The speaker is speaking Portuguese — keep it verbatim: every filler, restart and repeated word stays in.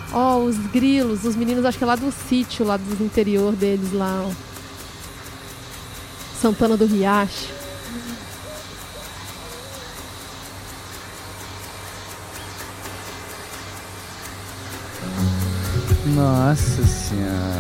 Ó, os grilos, os meninos, acho que é lá do sítio, lá do interior deles, lá, ó. Santana do Riacho. Nossa senhora.